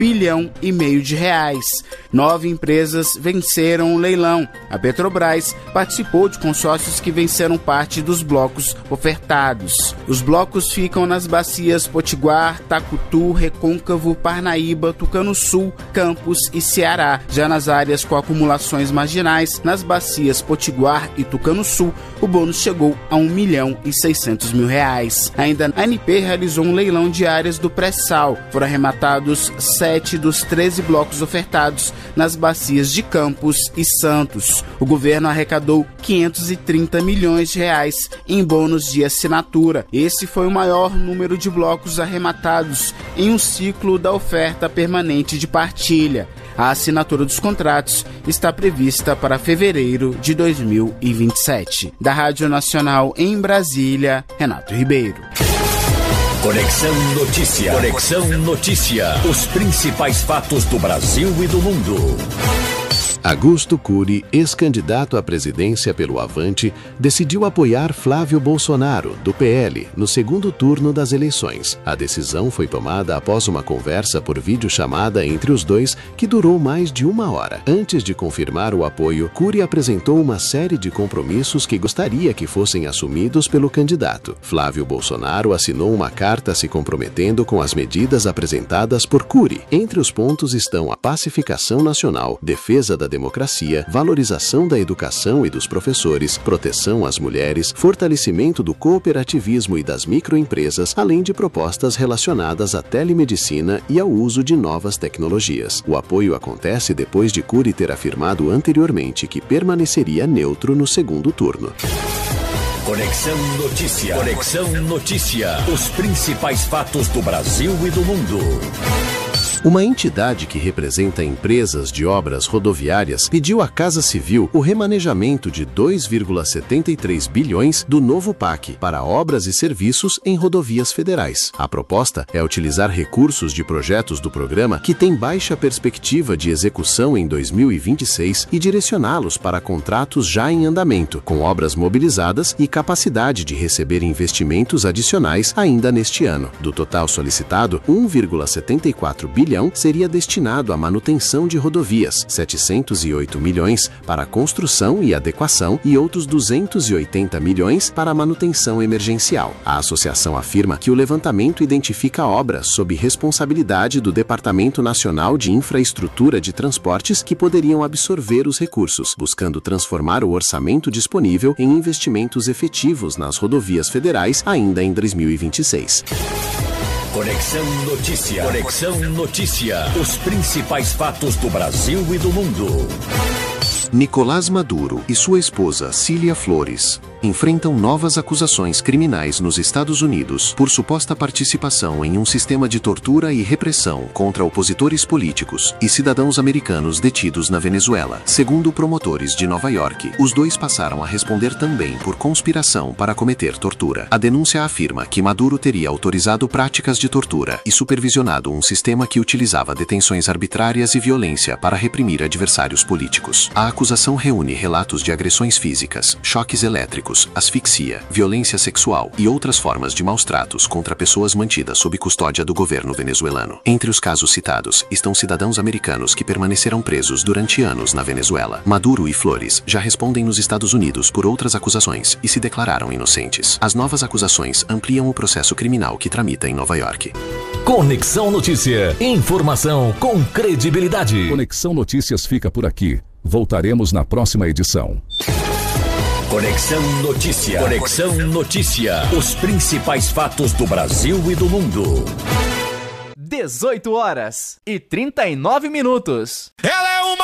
bilhão e meio de reais. 9 empresas venceram o leilão. A Petrobras participou de consórcios que venceram parte dos blocos ofertados. Os blocos ficam nas bacias Potiguar, Tacutu, Recôncavo, Parnaíba, Tucano Sul, Campos e Ceará. Já nas áreas com acumulações marginais, nas bacias Potiguar e Tucano Sul, o bônus chegou a R$1.600.000. Ainda a ANP realizou um leilão de áreas do pré-sal. Foram arrematados 7 dos 13 blocos ofertados nas bacias de Campos e Santos. O governo arrecadou R$530 milhões em bônus de assinatura. Esse foi o maior número de blocos arrematados em um ciclo da oferta permanente de partilha. A assinatura dos contratos está prevista para fevereiro de 2027. Da Rádio Nacional em Brasília, Renato Ribeiro. Conexão Notícia. Conexão Notícia. Os principais fatos do Brasil e do mundo. Augusto Cury, ex-candidato à presidência pelo Avante, decidiu apoiar Flávio Bolsonaro, do PL, no segundo turno das eleições. A decisão foi tomada após uma conversa por videochamada entre os dois que durou mais de 1 hora. Antes de confirmar o apoio, Cury apresentou uma série de compromissos que gostaria que fossem assumidos pelo candidato. Flávio Bolsonaro assinou uma carta se comprometendo com as medidas apresentadas por Cury. Entre os pontos estão a pacificação nacional, defesa da democracia, valorização da educação e dos professores, proteção às mulheres, fortalecimento do cooperativismo e das microempresas, além de propostas relacionadas à telemedicina e ao uso de novas tecnologias. O apoio acontece depois de Cury ter afirmado anteriormente que permaneceria neutro no segundo turno. Conexão Notícia. Conexão Notícia. Os principais fatos do Brasil e do mundo. Uma entidade que representa empresas de obras rodoviárias pediu à Casa Civil o remanejamento de 2,73 bilhões do novo PAC para obras e serviços em rodovias federais. A proposta é utilizar recursos de projetos do programa que têm baixa perspectiva de execução em 2026 e direcioná-los para contratos já em andamento, com obras mobilizadas e capacidade de receber investimentos adicionais ainda neste ano. Do total solicitado, 1,74 bilhão seria destinado à manutenção de rodovias, 708 milhões para construção e adequação e outros 280 milhões para manutenção emergencial. A associação afirma que o levantamento identifica obras sob responsabilidade do Departamento Nacional de Infraestrutura de Transportes que poderiam absorver os recursos, buscando transformar o orçamento disponível em investimentos efetivos nas rodovias federais ainda em 2026. Conexão Notícia. Conexão Notícia. Os principais fatos do Brasil e do mundo. Nicolás Maduro e sua esposa Cília Flores enfrentam novas acusações criminais nos Estados Unidos por suposta participação em um sistema de tortura e repressão contra opositores políticos e cidadãos americanos detidos na Venezuela. Segundo promotores de Nova York, os dois passaram a responder também por conspiração para cometer tortura. A denúncia afirma que Maduro teria autorizado práticas de tortura e supervisionado um sistema que utilizava detenções arbitrárias e violência para reprimir adversários políticos. A acusação reúne relatos de agressões físicas, choques elétricos, asfixia, violência sexual e outras formas de maus-tratos contra pessoas mantidas sob custódia do governo venezuelano. Entre os casos citados estão cidadãos americanos que permaneceram presos durante anos na Venezuela. Maduro e Flores já respondem nos Estados Unidos por outras acusações e se declararam inocentes. As novas acusações ampliam o processo criminal que tramita em Nova York. Conexão Notícia. Informação com credibilidade. Conexão Notícias fica por aqui. Voltaremos na próxima edição. Conexão Notícia. Conexão Notícia. Os principais fatos do Brasil e do mundo. 18 horas e 39 minutos. Ela é uma